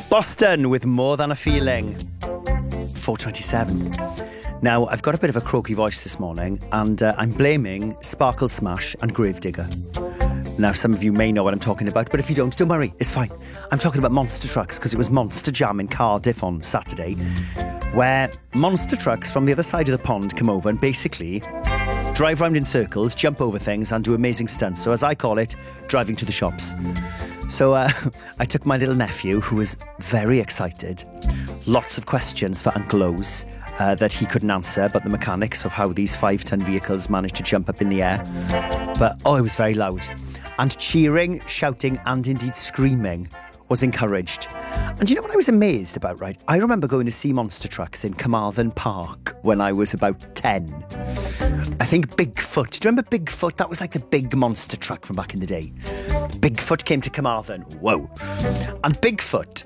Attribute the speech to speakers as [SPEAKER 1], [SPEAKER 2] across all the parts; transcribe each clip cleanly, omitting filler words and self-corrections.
[SPEAKER 1] Boston with More Than a Feeling. 4:27. Now, I've got a bit of a croaky voice this morning, and I'm blaming Sparkle Smash and Gravedigger. Now, some of you may know what I'm talking about, but if you don't worry, it's fine. I'm talking about monster trucks, because it was Monster Jam in Cardiff on Saturday, where monster trucks from the other side of the pond come over and basically drive round in circles, jump over things, and do amazing stunts. So as I call it, driving to the shops. So I took my little nephew, who was very excited. Lots of questions for Uncle O's that he couldn't answer about the mechanics of how these 5-ton vehicles managed to jump up in the air. But, it was very loud. And cheering, shouting, and indeed screaming was encouraged. And you know what I was amazed about, right? I remember going to see monster trucks in Carmarthen Park when I was about 10. I think Bigfoot. Do you remember Bigfoot? That was like the big monster truck from back in the day. Bigfoot came to Carmarthen. Whoa. And Bigfoot,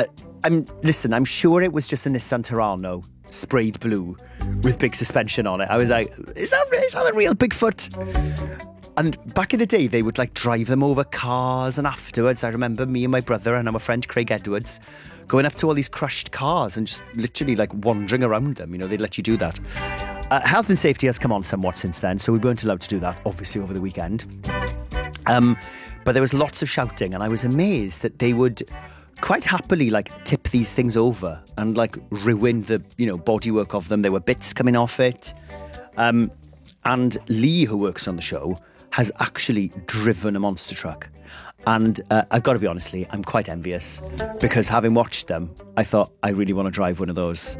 [SPEAKER 1] I'm sure it was just a Nissan Terrano sprayed blue with big suspension on it. I was like, is that the real Bigfoot? And back in the day, they would like drive them over cars, and afterwards, I remember me and my brother and our friend Craig Edwards going up to all these crushed cars and just literally like wandering around them. You know, they'd let you do that. Health and safety has come on somewhat since then, so we weren't allowed to do that, obviously, over the weekend. But there was lots of shouting, and I was amazed that they would quite happily like tip these things over and like ruin the, bodywork of them. There were bits coming off it. And Lee, who works on the show, has actually driven a monster truck. And I've got to be honest, Lee, I'm quite envious, because having watched them, I thought I really want to drive one of those.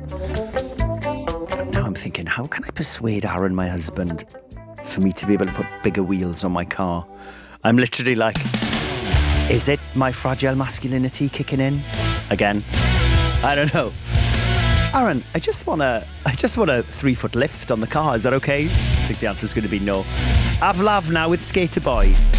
[SPEAKER 1] And now I'm thinking, how can I persuade Aaron, my husband, for me to be able to put bigger wheels on my car? I'm literally like, is it my fragile masculinity kicking in again? I don't know. Aaron, I just want a 3-foot lift on the car. Is that okay? I think the answer's going to be no. Avlav now with Skater Boy.